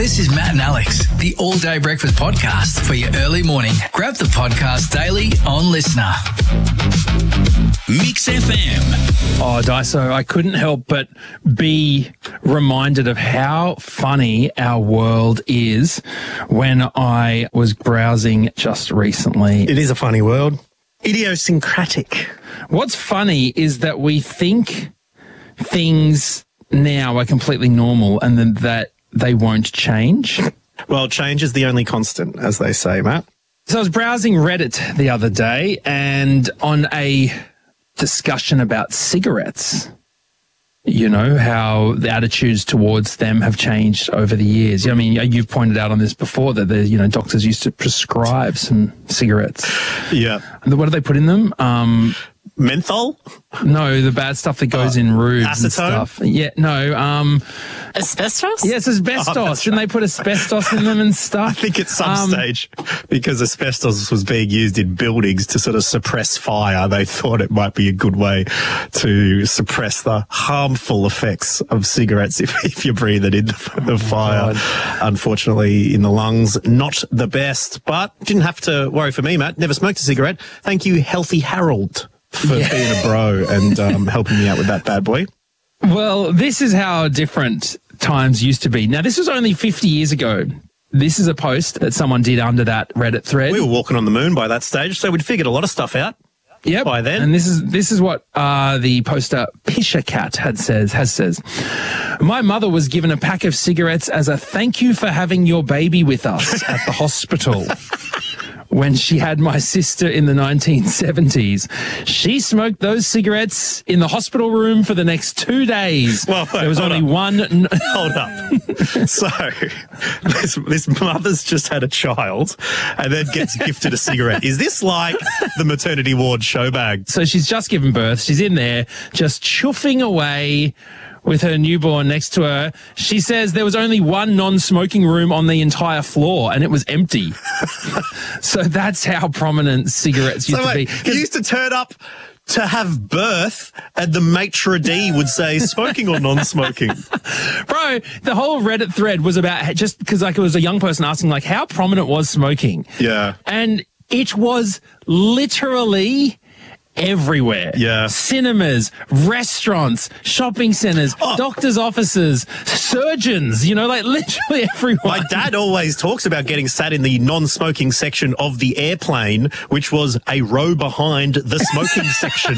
This is Matt and Alex, the All Day Breakfast Podcast for your early morning. Grab the podcast daily on Listener. Mix FM. Oh, Daiso, I couldn't help but be reminded of how funny our world is when I was browsing just recently. It is a funny world. Idiosyncratic. What's funny is that we think things now are completely normal and then that they won't change. Well, change is the only constant, as they say, Matt. So I was browsing Reddit the other day and on a discussion about cigarettes, you know, how the attitudes towards them have changed over the years. I mean, you've pointed out on this before that the, you know, doctors used to prescribe some cigarettes. Yeah. And what do they put in them? Menthol? No, the bad stuff that goes in roofs acetone? and stuff. Yeah, no. Asbestos? Yes, asbestos. Oh, that's Didn't they put asbestos in them and stuff? I think at some stage, because asbestos was being used in buildings to sort of suppress fire, they thought it might be a good way to suppress the harmful effects of cigarettes if you breathe it into the fire. Unfortunately, in the lungs, not the best, but didn't have to worry for me, Matt. Never smoked a cigarette. Thank you, Healthy Harold, for being a bro and helping me out with that bad boy. Well, this is how different times used to be. Now, this was only 50 years ago. This is a post that someone did under that Reddit thread. We were walking on the moon by that stage, so we'd figured a lot of stuff out. Yep. By then. And this is what the poster Pishacat says. My mother was given a pack of cigarettes as a thank you for having your baby with us at the hospital. When she had my sister in the 1970s. She smoked those cigarettes in the hospital room for the next 2 days. Well, wait, there was only one. Hold up. So, this mother's just had a child and then gets gifted a cigarette. Is this like the maternity ward show bag? So she's just given birth. She's in there just chuffing away with her newborn next to her. She says there was only one non-smoking room on the entire floor and it was empty. So that's how prominent cigarettes used to be. You used to turn up to have birth and the maitre d' would say smoking or non-smoking. Bro, the whole Reddit thread was about just because like it was a young person asking like how prominent was smoking. Yeah. And it was literally everywhere. Yeah. Cinemas, restaurants, shopping centers, doctors' offices, surgeons, you know, like literally everyone. My dad always talks about getting sat in the non-smoking section of the airplane, which was a row behind the smoking section.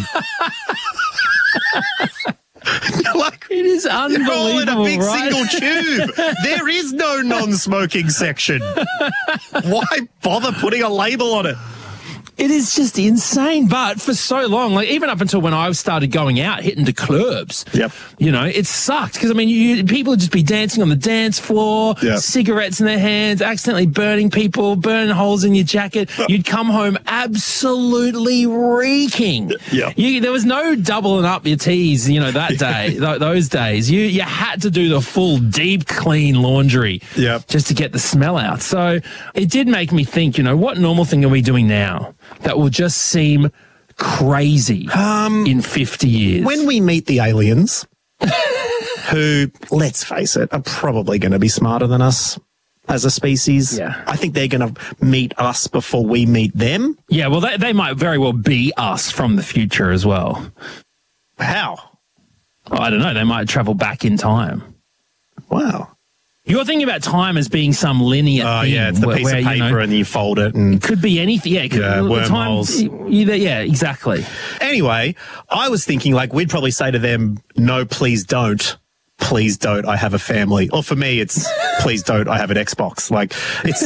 Like, it is unbelievable, you're all in a big right? single tube. There is no non-smoking section. Why bother putting a label on it? It is just insane. But for so long, like even up until when I started going out, hitting the clubs, Yep. you know, it sucked because, I mean, people would just be dancing on the dance floor, Yep. cigarettes in their hands, accidentally burning people, burning holes in your jacket. You'd come home absolutely reeking. Yep. There was no doubling up your teas, you know, that day, those days. You had to do the full deep clean laundry Yep. just to get the smell out. So it did make me think, you know, what normal thing are we doing now that will just seem crazy in 50 years? When we meet the aliens, who, let's face it, are probably going to be smarter than us as a species. Yeah. I think they're going to meet us before we meet them. Yeah, well, they might very well be us from the future as well. How? I don't know. They might travel back in time. Wow. You're thinking about time as being some linear thing. Oh, yeah, it's the piece of paper and you fold it. And it could be anything. Yeah, it could, Yeah, wormholes. Yeah, exactly. Anyway, I was thinking like we'd probably say to them, no, please don't. Please don't. I have a family. Or for me, it's please don't. I have an Xbox. Like it's,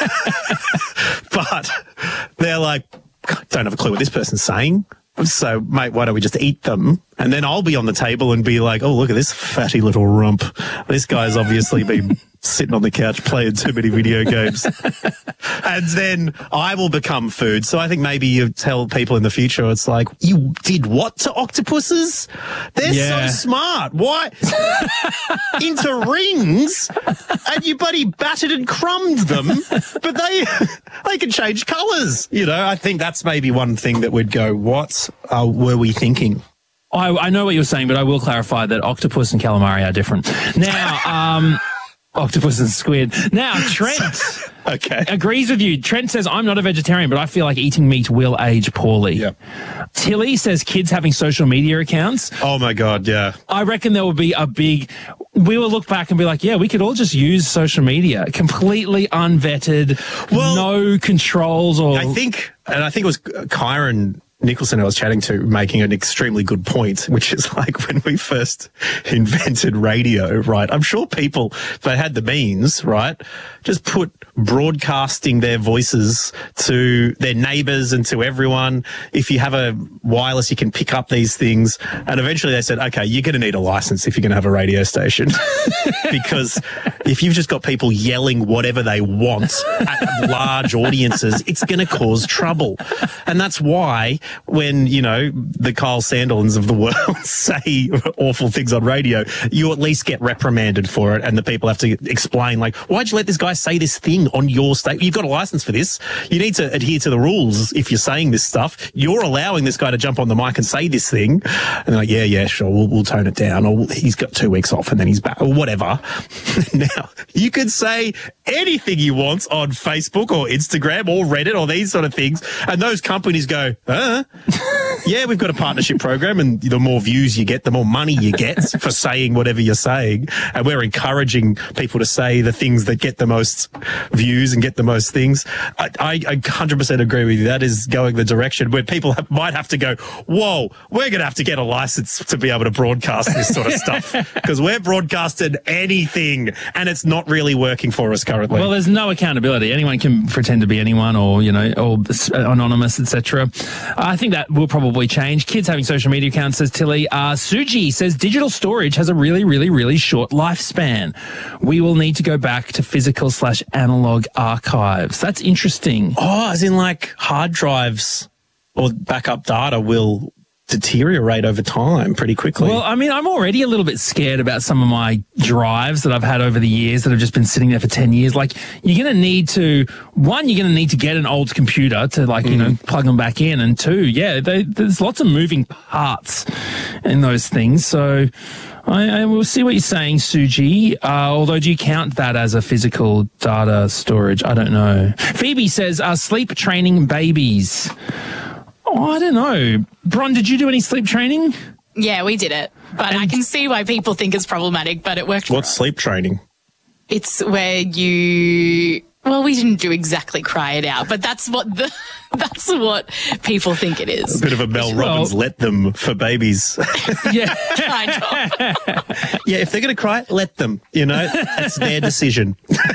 but they're like, don't have a clue what this person's saying. So, mate, why don't we just eat them? And then I'll be on the table and be like, oh, look at this fatty little rump. This guy's obviously been sitting on the couch playing too many video games. And then I will become food. So I think maybe you tell people in the future, it's like, you did what to octopuses? They're Yeah. so smart. Why? Into rings, and you buddy battered and crumbed them, but they can change colours. You know, I think that's maybe one thing that would go, what were we thinking? I know what you're saying, but I will clarify that octopus and calamari are different. Now, octopus and squid. Now, Trent Okay. agrees with you. Trent says, I'm not a vegetarian, but I feel like eating meat will age poorly. Yeah. Tilly says kids having social media accounts. Oh my God, yeah. I reckon there will be we will look back and be like, yeah, we could all just use social media, completely unvetted, no controls or... I think it was Kyron Nicholson I was chatting to making an extremely good point, which is like when we first invented radio, right? I'm sure people, if they had the means, right, just put broadcasting their voices to their neighbors and to everyone. If you have a wireless, you can pick up these things. And eventually they said, okay, you're going to need a license if you're going to have a radio station. Because if you've just got people yelling whatever they want at large audiences, it's going to cause trouble. And that's why when, you know, the Kyle Sandilands of the world say awful things on radio, you at least get reprimanded for it, and the people have to explain, like, why'd you let this guy say this thing on your state? You've got a license for this. You need to adhere to the rules if you're saying this stuff. You're allowing this guy to jump on the mic and say this thing. And they're like, yeah, sure, we'll tone it down. Or he's got 2 weeks off and then he's back, or whatever. Now, you could say anything you want on Facebook or Instagram or Reddit or these sort of things, and those companies go, yeah, we've got a partnership program, and the more views you get, the more money you get for saying whatever you're saying. And we're encouraging people to say the things that get the most views and get the most things. I 100% agree with you. That is going the direction where people might have to go, whoa, we're going to have to get a license to be able to broadcast this sort of stuff, because we're broadcasting anything and it's not really working for us currently. Well, there's no accountability. Anyone can pretend to be anyone, or, you know, or anonymous, etc. I think that will probably change. Kids having social media accounts, says Tilly. Suji says digital storage has a really, really, really short lifespan. We will need to go back to physical/analog archives. That's interesting. Oh, as in like hard drives or backup data will deteriorate over time pretty quickly. Well, I mean, I'm already a little bit scared about some of my drives that I've had over the years that have just been sitting there for 10 years. Like, you're going to need to get an old computer to, like, you know, plug them back in. And 2, there's lots of moving parts in those things. So I will see what you're saying, Suji. Although, do you count that as a physical data storage? I don't know. Phoebe says, sleep training babies. Oh, I don't know. Bron, did you do any sleep training? Yeah, we did it. But I can see why people think it's problematic, but it worked. What's sleep training? It's where we didn't do exactly cry it out, but that's what people think it is. A bit of a Mel Robbins, let them for babies. Yeah. Kind of. Yeah, if they're going to cry, let them. You know, that's their decision.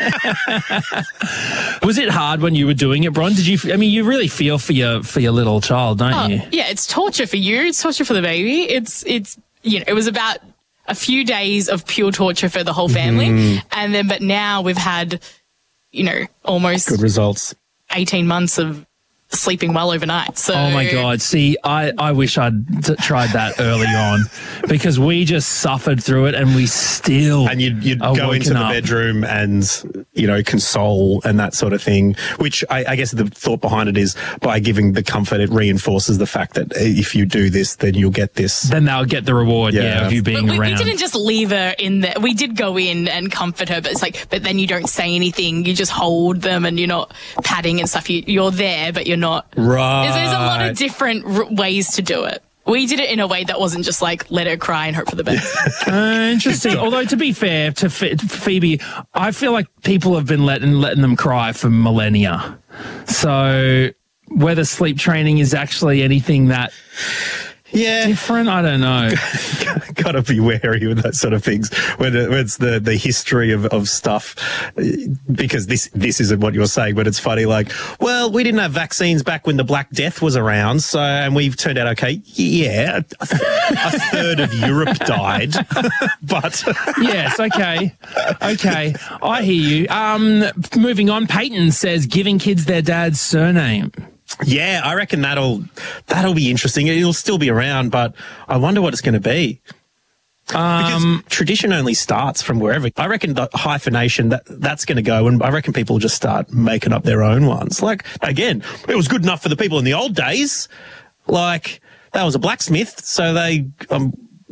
Was it hard when you were doing it, Bron? You really feel for your little child, don't you? Yeah, it's torture for you. It's torture for the baby. It's it was about a few days of pure torture for the whole family. But now we've had, almost good results. 18 months of sleeping well overnight. So, oh my God. See, I wish I'd tried that early on, because we just suffered through it, and we still. And you'd go into the bedroom and, console and that sort of thing, which I guess the thought behind it is, by giving the comfort, it reinforces the fact that if you do this, then you'll get this. Then they'll get the reward, of you being around. We didn't just leave her in there. We did go in and comfort her, but it's like, but then you don't say anything. You just hold them, and you're not patting and stuff. You're there, but you're not. Right. There's a lot of different ways to do it. We did it in a way that wasn't just like, let her cry and hope for the best. Interesting. Although, to be fair to Phoebe, I feel like people have been letting them cry for millennia. So whether sleep training is actually anything that different, I don't know. Got to be wary with that sort of things when it's the history of stuff, because this isn't what you're saying, but it's funny. Like, well, we didn't have vaccines back when the Black Death was around, and we've turned out okay. Yeah, a third of Europe died, but yes, okay, I hear you. Moving on, Peyton says giving kids their dad's surname. Yeah, I reckon that'll be interesting. It'll still be around, but I wonder what it's going to be. Because tradition only starts from wherever. I reckon the hyphenation, that's going to go, and I reckon people will just start making up their own ones. Like, again, it was good enough for the people in the old days. Like, that was a blacksmith, so they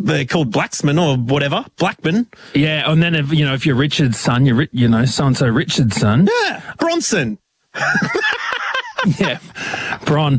they're called Blacksman or whatever, Blackman. Yeah, and then if you're Richard's son, you're so-and-so Richard's son. Yeah, Bronson. Yeah, Bron.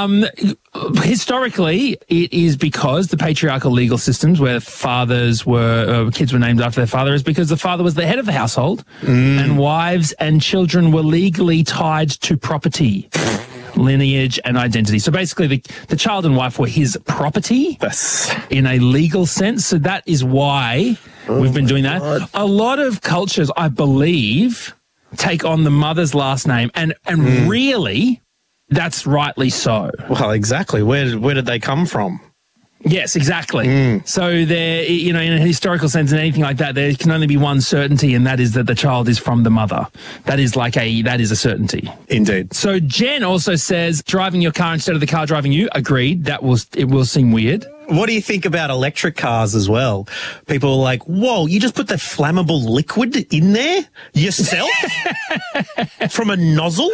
Historically, it is because the patriarchal legal systems where kids were named after their father is because the father was the head of the household and wives and children were legally tied to property, lineage and identity. So basically the child and wife were his property in a legal sense. So that is why we've been doing that. God. A lot of cultures, I believe, take on the mother's last name, and really, that's rightly so. Well, exactly. Where did they come from? Yes, exactly. So there, in a historical sense and anything like that, there can only be one certainty, and that is that the child is from the mother. That is a certainty. Indeed. So Jen also says driving your car instead of the car driving you. Agreed. It will seem weird. What do you think about electric cars as well? People are like, whoa, you just put the flammable liquid in there yourself from a nozzle?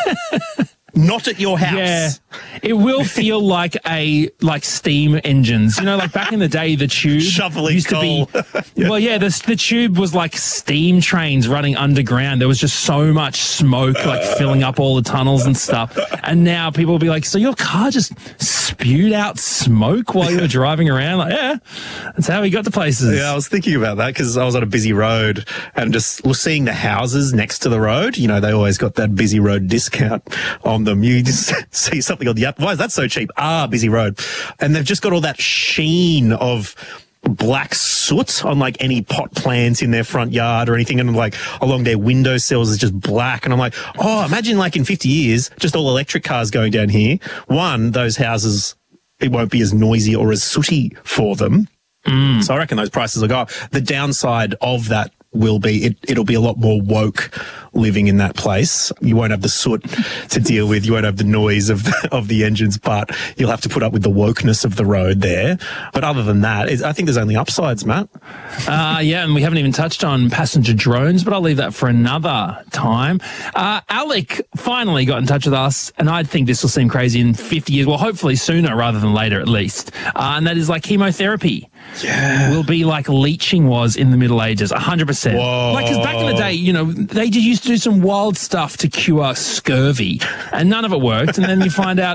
Not at your house. Yeah, it will feel like steam engines. Like back in the day, the tube shoveling used coal. to be. Well, yeah, the tube was like steam trains running underground. There was just so much smoke, filling up all the tunnels and stuff. And now people will be like, "So your car just spewed out smoke while you were driving around?" Like, yeah, that's how we got to places. Yeah, I was thinking about that because I was on a busy road and just seeing the houses next to the road. They always got that busy road discount on them. You just see something on the app. Why is that so cheap? Busy road. And they've just got all that sheen of black soot on any pot plants in their front yard or anything, and along their windowsills is just black. And I'm like, imagine in 50 years, just all electric cars going down here. One, those houses, it won't be as noisy or as sooty for them. So I reckon those prices will go up. The downside of that will be it'll be a lot more woke living in that place. You won't have the soot to deal with. You won't have the noise of the engines, but you'll have to put up with the wokeness of the road there. But other than that, I think there's only upsides, Matt. Yeah, and we haven't even touched on passenger drones, but I'll leave that for another time. Alec finally got in touch with us, and I think this will seem crazy in 50 years. Well, hopefully sooner rather than later, at least. And that is chemotherapy. Yeah. Will be like leeching was in the Middle Ages, 100%. Whoa. Because back in the day, they just used to do some wild stuff to cure scurvy, and none of it worked. And then you find out,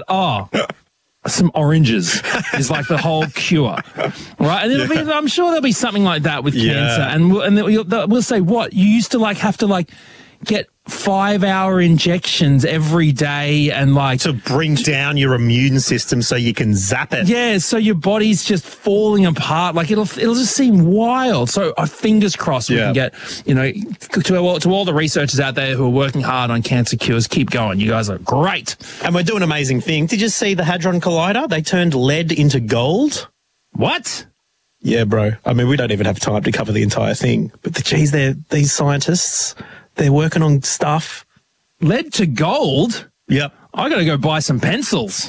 some oranges is the whole cure, right? And I'm sure there'll be something like that with cancer. And we'll say, what? You used to have to get 5-hour injections every day and to bring down your immune system so you can zap it. Yeah, so your body's just falling apart. It'll just seem wild. So fingers crossed we can get, to all the researchers out there who are working hard on cancer cures, keep going. You guys are great. And we're doing amazing things. Did you see the Hadron Collider? They turned lead into gold. What? Yeah, bro. I mean, we don't even have time to cover the entire thing. But these scientists, they're working on stuff. Lead to gold? Yep. I got to go buy some pencils.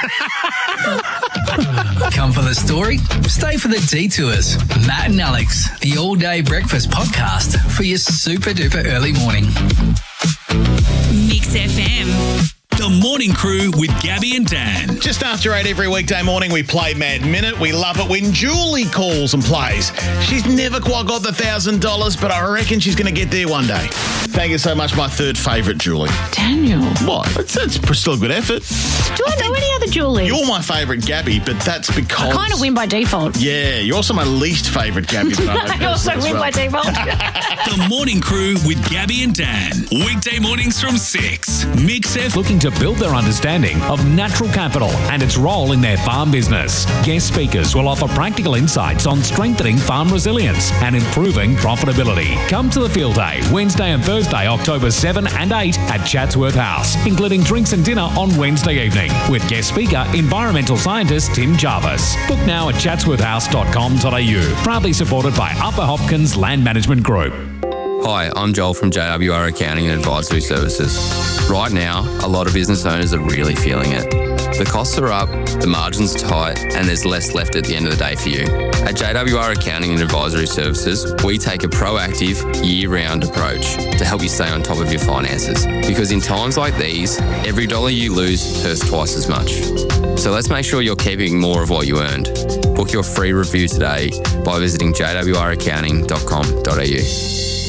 Come for the story, stay for the detours. Matt and Alex, the all-day breakfast podcast for your super-duper early morning. Mix FM. The Morning Crew with Gabby and Dan. Just after 8 every weekday morning, we play Mad Minute. We love it when Julie calls and plays. She's never quite got the $1,000, but I reckon she's going to get there one day. Thank you so much, my third favourite, Julie. Daniel. What? It's still a good effort. Do I know any other Julie? You're my favourite Gabby, but that's because... I kind of win by default. Yeah, you're also my least favourite Gabby. I also win by default. The Morning Crew with Gabby and Dan. Weekday mornings from 6. Mix F. Looking to build their understanding of natural capital and its role in their farm business. Guest speakers will offer practical insights on strengthening farm resilience and improving profitability. Come to the field day, Wednesday and Thursday, October 7 and 8 at Chatsworth House, including drinks and dinner on Wednesday evening with guest speaker, environmental scientist Tim Jarvis. Book now at chatsworthhouse.com.au. Proudly supported by Upper Hopkins Land Management Group. Hi, I'm Joel from JWR Accounting and Advisory Services. Right now, a lot of business owners are really feeling it. The costs are up, the margins are tight, and there's less left at the end of the day for you. At JWR Accounting and Advisory Services, we take a proactive, year-round approach to help you stay on top of your finances. Because in times like these, every dollar you lose hurts twice as much. So let's make sure you're keeping more of what you earned. Book your free review today by visiting jwraccounting.com.au.